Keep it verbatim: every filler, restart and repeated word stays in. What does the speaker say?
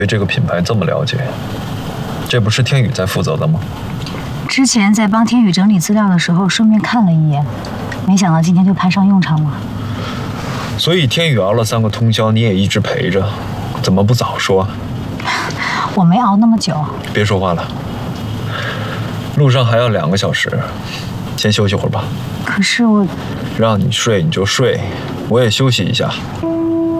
对这个品牌这么了解，这不是天宇在负责的吗？ 之前在帮天宇整理资料的时候，顺便看了一眼，没想到今天就派上用场了。 所以天宇熬了三个通宵，你也一直陪着，怎么不早说？ 我没熬那么久。 别说话了，路上还要两个小时，先休息会儿吧。 可是我…… 让你睡你就睡，我也休息一下。